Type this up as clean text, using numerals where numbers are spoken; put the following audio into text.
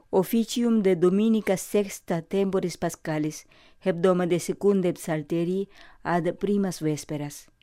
Officium de Dominica sexta temporis Pascalis, hebdomade secundae Psalterii ad primas vesperas.